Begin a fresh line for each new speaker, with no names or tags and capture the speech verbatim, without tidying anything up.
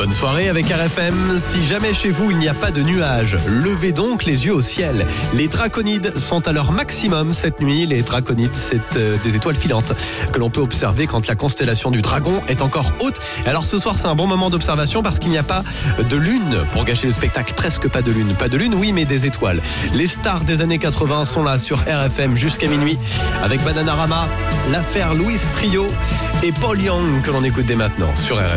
Bonne soirée avec R F M. Si jamais chez vous il n'y a pas de nuages, levez donc les yeux au ciel. Les draconides sont à leur maximum cette nuit. Les draconides, c'est euh, des étoiles filantes que l'on peut observer quand la constellation du dragon est encore haute. Alors ce soir, c'est un bon moment d'observation parce qu'il n'y a pas de lune pour gâcher le spectacle. Presque pas de lune. Pas de lune, oui, mais des étoiles. Les stars des années quatre-vingts sont là sur R F M jusqu'à minuit avec Bananarama, l'affaire Louis Trio et Paul Young que l'on écoute dès maintenant sur R F M.